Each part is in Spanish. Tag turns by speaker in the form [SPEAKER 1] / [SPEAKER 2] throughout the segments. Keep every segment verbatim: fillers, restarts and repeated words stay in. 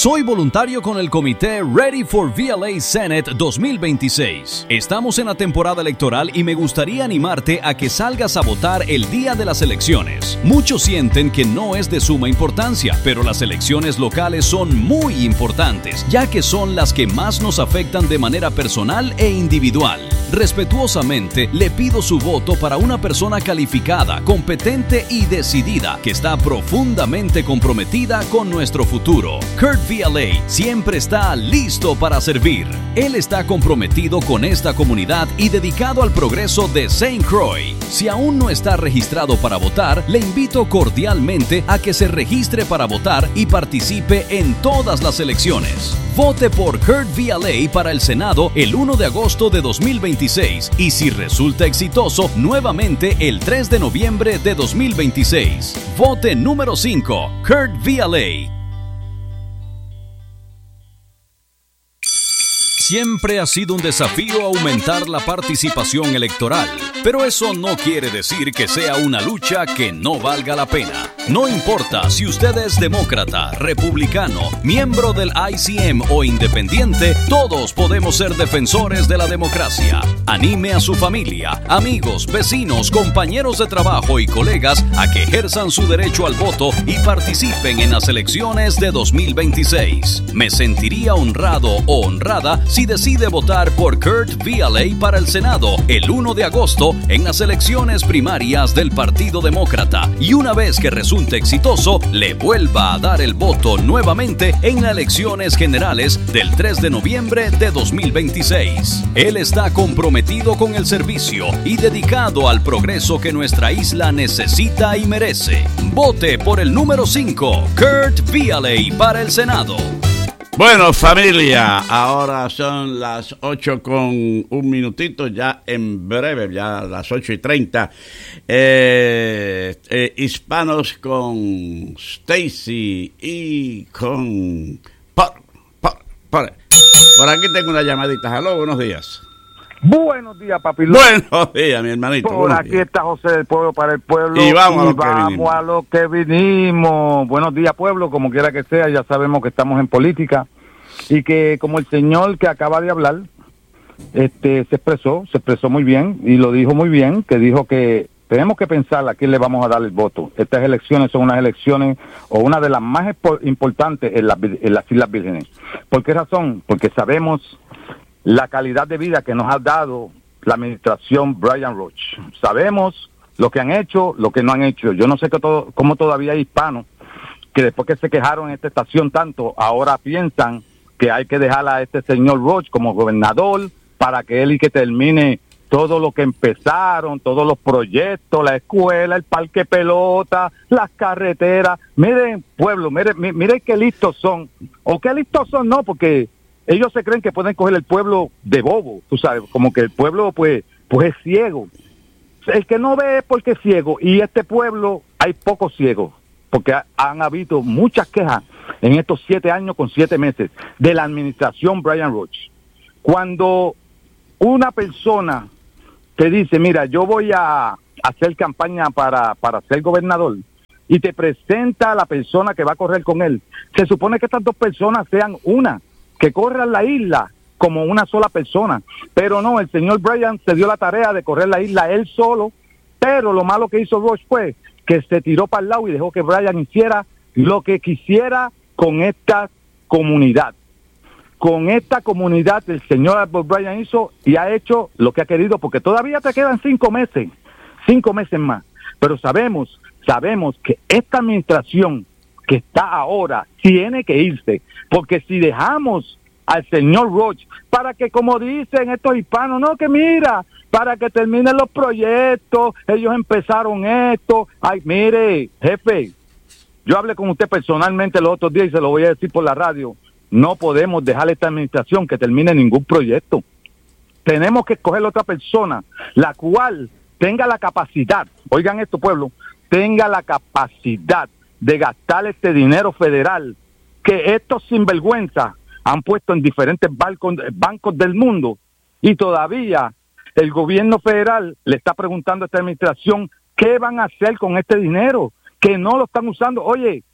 [SPEAKER 1] Soy voluntario con el comité Ready for V L A Senate dos mil veintiséis. Estamos en la temporada electoral y me gustaría animarte a que salgas a votar el día de las elecciones. Muchos sienten que no es de suma importancia, pero las elecciones locales son muy importantes, ya que son las que más nos afectan de manera personal e individual. Respetuosamente, le pido su voto para una persona calificada, competente y decidida, que está profundamente comprometida con nuestro futuro. Kurt V L A siempre está listo para servir. Él está comprometido con esta comunidad y dedicado al progreso de Saint Croix. Si aún no está registrado para votar, le invito cordialmente a que se registre para votar y participe en todas las elecciones. Vote por Kurt V L A para el Senado el primero de agosto de dos mil veintiséis y si resulta exitoso, nuevamente el tres de noviembre de dos mil veintiséis. Vote número cinco, Kurt V L A. Siempre ha sido un desafío aumentar la participación electoral, pero eso no quiere decir que sea una lucha que no valga la pena. No importa si usted es demócrata, republicano, miembro del I C M o independiente, todos podemos ser defensores de la democracia. Anime a su familia, amigos, vecinos, compañeros de trabajo y colegas a que ejerzan su derecho al voto y participen en las elecciones de dos mil veintiséis. Me sentiría honrado o honrada si decide votar por Kurt V L A para el Senado el primero de agosto en las elecciones primarias del Partido Demócrata y una vez que resulte exitoso, le vuelva a dar el voto nuevamente en las elecciones generales del tres de noviembre de dos mil veintiséis. Él está comprometido con el servicio y dedicado al progreso que nuestra isla necesita y merece. Vote por el número cinco, Kurt V L A para el Senado.
[SPEAKER 2] Bueno, familia, ahora son las ocho con un minutito, ya en breve, ya las ocho y treinta. Eh, eh, hispanos con Stacy y con... Por, por, por, por aquí tengo una llamadita. Aló, buenos días.
[SPEAKER 3] Buenos días, papi.
[SPEAKER 2] Buenos días, mi hermanito.
[SPEAKER 3] Por aquí días. Está José del Pueblo para el pueblo.
[SPEAKER 2] Y vamos,
[SPEAKER 3] y
[SPEAKER 2] a, lo
[SPEAKER 3] vamos a lo que vinimos. Buenos días, pueblo, como quiera que sea. Ya sabemos que estamos en política y que como el señor que acaba de hablar, este, se expresó, se expresó muy bien y lo dijo muy bien, que dijo que tenemos que pensar a quién le vamos a dar el voto. Estas elecciones son unas elecciones o una de las más importantes en, la, en las Islas Vírgenes. ¿Por qué razón? Porque sabemos la calidad de vida que nos ha dado la administración Brian Roach. Sabemos lo que han hecho, lo que no han hecho. Yo no sé que todo, cómo todavía hay hispanos que después que se quejaron en esta estación tanto, ahora piensan que hay que dejar a este señor Roach como gobernador para que él y que termine todo lo que empezaron, todos los proyectos, la escuela, el parque pelota, las carreteras. Miren, pueblo, miren, miren qué listos son. O qué listos son, no, porque ellos se creen que pueden coger el pueblo de bobo, tú sabes, como que el pueblo pues, pues es ciego. El que no ve es porque es ciego, y este pueblo hay pocos ciegos, porque ha, han habido muchas quejas en estos siete años con siete meses de la administración Brian Roach. Cuando una persona te dice, mira, yo voy a hacer campaña para, para ser gobernador, y te presenta a la persona que va a correr con él, se supone que estas dos personas sean una, que corran la isla como una sola persona, pero no, el señor Brian se dio la tarea de correr la isla él solo, pero lo malo que hizo Roach fue que se tiró para el lado y dejó que Brian hiciera lo que quisiera con esta comunidad. Con esta comunidad el señor Albert Brian hizo y ha hecho lo que ha querido, porque todavía te quedan cinco meses, cinco meses más, pero sabemos, sabemos que esta administración que está ahora tiene que irse, porque si dejamos al señor Roach para que, como dicen estos hispanos, no, que mira, para que terminen los proyectos, ellos empezaron esto, ay, mire, jefe, yo hablé con usted personalmente los otros días y se lo voy a decir por la radio, no podemos dejar esta administración que termine ningún proyecto, tenemos que escoger otra persona, la cual tenga la capacidad, oigan esto pueblo, tenga la capacidad de gastar este dinero federal que estos sinvergüenzas han puesto en diferentes bancos, bancos del mundo, y todavía el gobierno federal le está preguntando a esta administración qué van a hacer con este dinero, que no lo están usando. Oye,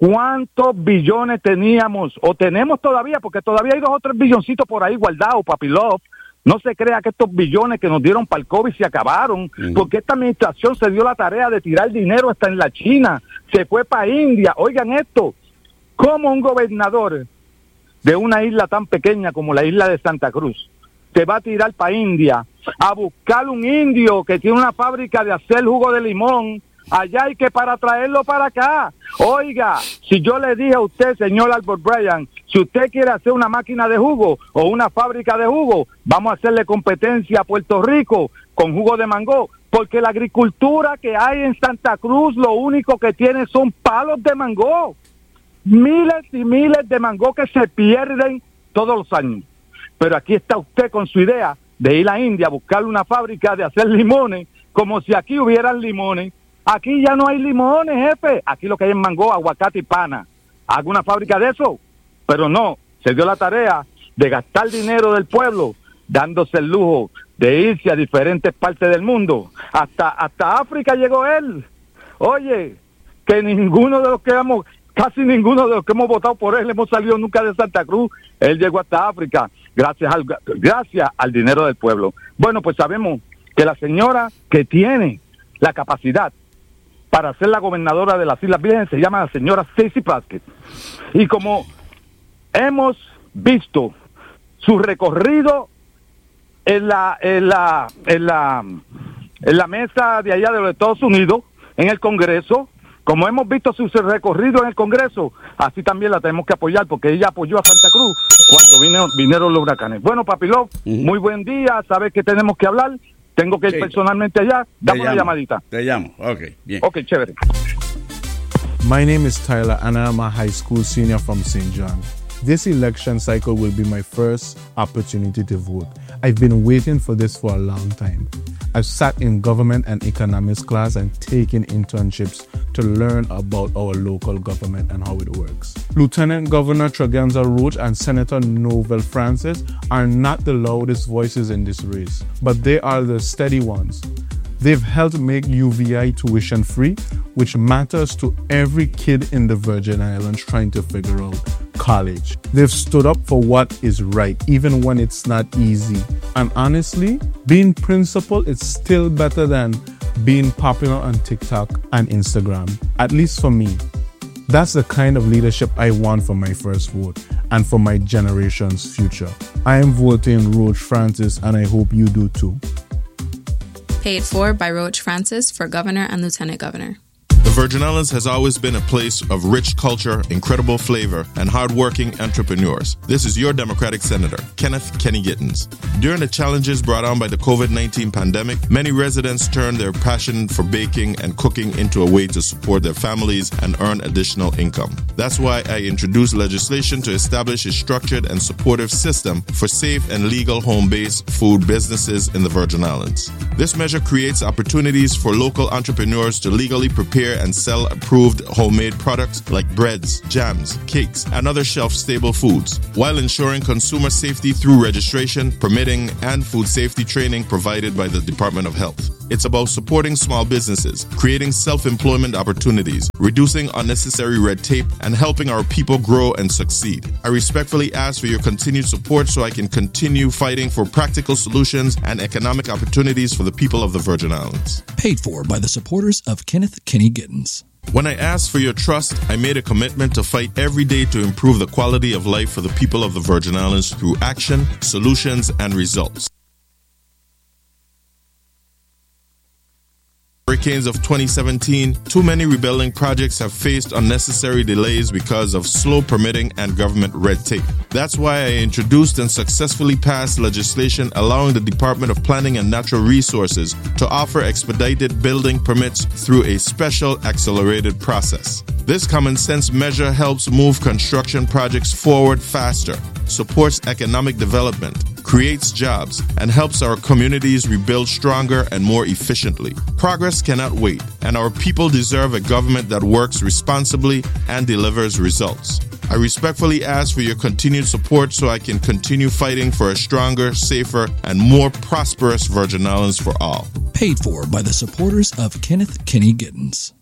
[SPEAKER 3] ¿Cuántos billones teníamos o tenemos todavía? Porque todavía hay dos o tres billoncitos por ahí guardados, Papi Love. No se crea que estos billones que nos dieron para el COVID se acabaron, uh-huh. porque esta administración se dio la tarea de tirar dinero hasta en la China, se fue para India. Oigan esto, ¿cómo un gobernador de una isla tan pequeña como la isla de Santa Cruz se va a tirar para India a buscar un indio que tiene una fábrica de hacer jugo de limón allá y que para traerlo para acá? Oiga, si yo le dije a usted, señor Albert Bryan, si usted quiere hacer una máquina de jugo o una fábrica de jugo, vamos a hacerle competencia a Puerto Rico con jugo de mango, porque la agricultura que hay en Santa Cruz lo único que tiene son palos de mango. Miles y miles de mango que se pierden todos los años. Pero aquí está usted con su idea de ir a India a buscar una fábrica de hacer limones, como si aquí hubieran limones. Aquí ya no hay limones, jefe. Aquí lo que hay es mango, aguacate y pana. ¿Haga una fábrica de eso? Pero no, se dio la tarea de gastar dinero del pueblo, dándose el lujo de irse a diferentes partes del mundo. Hasta, hasta África llegó él. Oye, que ninguno de los que hemos, casi ninguno de los que hemos votado por él hemos salido nunca de Santa Cruz. Él llegó hasta África gracias al, gracias al dinero del pueblo. Bueno, pues sabemos que la señora que tiene la capacidad para ser la gobernadora de las Islas Vírgenes se llama la señora Stacey Plaskett. Y como hemos visto su recorrido en la en la en la en la mesa de allá de los Estados Unidos, en el Congreso, como hemos visto su recorrido en el Congreso, así también la tenemos que apoyar, porque ella apoyó a Santa Cruz cuando vinieron, vinieron los huracanes. Bueno, Papi Love, uh-huh. muy buen día, sabes que tenemos que hablar. Tengo que ir sí. personalmente allá. Dame una llamadita.
[SPEAKER 2] Te llamo. Ok, bien.
[SPEAKER 3] Ok, chévere.
[SPEAKER 4] My name is Tyler and I am a high school senior from Saint John. This election cycle will be my first opportunity to vote. I've been waiting for this for a long time. I've sat in government and economics class and taken internships to learn about our local government and how it works. Lieutenant Governor Tregenza Roach and Senator Novel Francis are not the loudest voices in this race, but they are the steady ones. They've helped make U V I tuition free, which matters to every kid in the Virgin Islands trying to figure out college. They've stood up for what is right, even when it's not easy. And honestly, being principled is still better than being popular on TikTok and Instagram, at least for me. That's the kind of leadership I want for my first vote and for my generation's future. I am voting Roach Francis, and I hope you do too.
[SPEAKER 5] Paid for by Roach Francis for Governor and Lieutenant Governor.
[SPEAKER 6] The Virgin Islands has always been a place of rich culture, incredible flavor, and hardworking entrepreneurs. This is your Democratic Senator, Kenneth Kenny Gittens. During the challenges brought on by the covid nineteen pandemic, many residents turned their passion for baking and cooking into a way to support their families and earn additional income. That's why I introduced legislation to establish a structured and supportive system for safe and legal home-based food businesses in the Virgin Islands. This measure creates opportunities for local entrepreneurs to legally prepare and sell approved homemade products like breads, jams, cakes, and other shelf-stable foods, while ensuring consumer safety through registration, permitting, and food safety training provided by the Department of Health. It's about supporting small businesses, creating self-employment opportunities, reducing unnecessary red tape, and helping our people grow and succeed. I respectfully ask for your continued support so I can continue fighting for practical solutions and economic opportunities for the people of the Virgin Islands.
[SPEAKER 7] Paid for by the supporters of Kenneth Kenny Gittens.
[SPEAKER 6] When I asked for your trust, I made a commitment to fight every day to improve the quality of life for the people of the Virgin Islands through action, solutions, and results. Hurricanes of twenty seventeen, too many rebuilding projects have faced unnecessary delays because of slow permitting and government red tape. That's why I introduced and successfully passed legislation allowing the Department of Planning and Natural Resources to offer expedited building permits through a special accelerated process. This common sense measure helps move construction projects forward faster, supports economic development, creates jobs, and helps our communities rebuild stronger and more efficiently. Progress cannot wait, and our people deserve a government that works responsibly and delivers results. I respectfully ask for your continued support so I can continue fighting for a stronger, safer, and more prosperous Virgin Islands for all.
[SPEAKER 7] Paid for by the supporters of Kenneth Kenny Gittens.